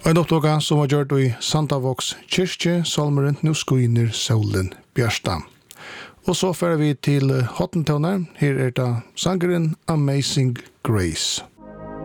En opptåga som var gjort i Santavox kyrkje, salmeren Nu skuiner solen bjørsta. Og så fører vi til Hottentoner. Her det sangeren Amazing Grace.